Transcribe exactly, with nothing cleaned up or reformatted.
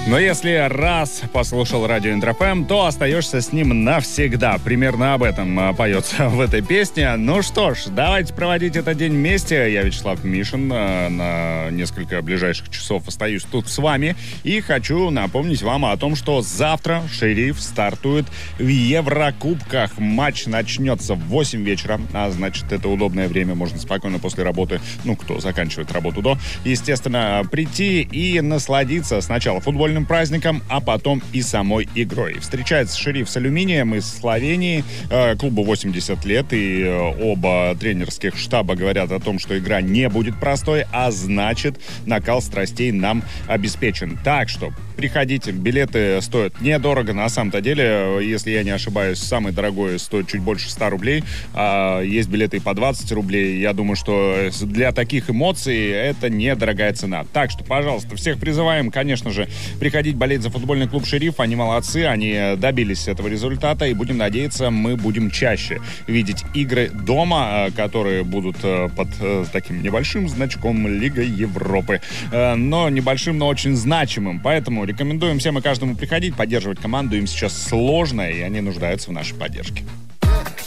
Но если раз послушал радио Интрофм, то остаешься с ним навсегда. Примерно об этом а, поется в этой песне. Ну что ж, давайте проводить этот день вместе. Я Вячеслав Мишин. А, на несколько ближайших часов остаюсь тут с вами. И хочу напомнить вам о том, что завтра «Шериф» стартует в Еврокубках. Матч начнется в восемь вечера. А значит, это удобное время. Можно спокойно после работы, ну, кто заканчивает работу до, естественно, прийти и насладиться сначала футбольным праздником, а потом и самой игрой. Встречается «Шериф» с «Алюминием» из Словении. Э, клубу восемьдесят лет, и э, оба тренерских штаба говорят о том, что игра не будет простой, а значит, накал страстей нам обеспечен. Так что приходите, билеты стоят недорого. На самом-то деле, если я не ошибаюсь, самый дорогой стоит чуть больше ста рублей. А есть билеты и по двадцать рублей. Я думаю, что для таких эмоций это недорогая цена. Так что, пожалуйста, всех призываем, конечно же, приходить болеть за футбольный клуб «Шериф». Они молодцы, они добились этого результата, и будем надеяться, мы будем чаще видеть игры дома, которые будут под таким небольшим значком Лига Европы. Но небольшим, но очень значимым. Поэтому рекомендуем всем и каждому приходить, поддерживать команду. Им сейчас сложно, и они нуждаются в нашей поддержке.